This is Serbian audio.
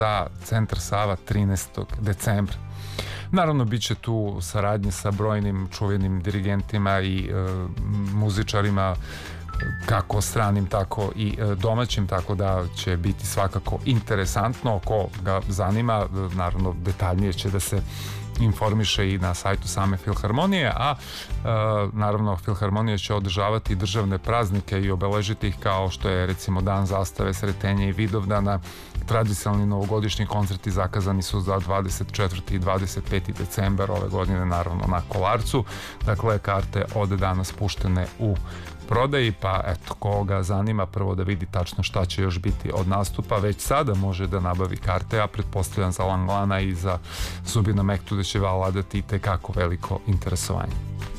za Centar Sava 13. decembra. Naravno, bit će tu saradnje sa brojnim čuvenim dirigentima i muzičarima, kako stranim, tako i domaćim, tako da će biti svakako interesantno. Ko ga zanima, naravno detaljnije će da se informiše i na sajtu same Filharmonije, a naravno Filharmonija će održavati državne praznike i obeležiti ih, kao što je recimo Dan zastave, Sretenja i Vidovdana. Tradicionalni novogodišnji koncerti zakazani su za 24. i 25. decembar ove godine, naravno na Kolarcu. Dakle, karte od danas puštene u prodaji, pa eto, koga zanima prvo da vidi tačno šta će još biti od nastupa, već sada može da nabavi karte, a pretpostavljam za Langlana i za Zubina Mektu da će vladati i tekako veliko interesovanje.